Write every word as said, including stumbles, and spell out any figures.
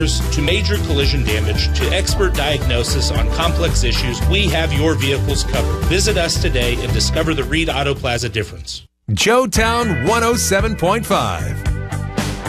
to major collision damage to expert diagnosis on complex issues, we have your vehicles covered. Visit us today and discover the Reed Auto Plaza difference. Joetown one oh seven point five.